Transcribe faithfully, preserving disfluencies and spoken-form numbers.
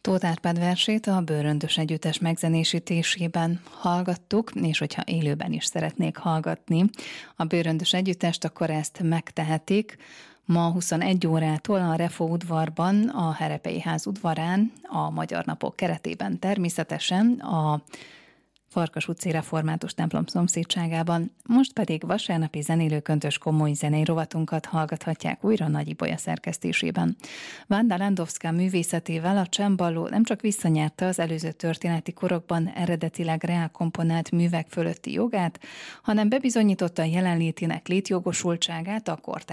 Tóth Árpád versét a Bőröndös Együttes megzenésítésében hallgattuk, és hogyha élőben is szeretnék hallgatni a Bőröndös Együttest, akkor ezt megtehetik. Ma huszonegy órától a Refo udvarban, a Herepei Ház udvarán, a Magyar Napok keretében természetesen, a Farkas utcai református templom szomszédságában. Most pedig vasárnapi zenélőköntös komoly zenei rovatunkat hallgathatják újra Nagy Ibolya szerkesztésében. Vanda Landowska művészetével a cemballó nem csak visszanyerte az előző történeti korokban eredetileg reálkomponált művek fölötti jogát, hanem bebizonyította a jelenlétének létjogosultságát a kortárs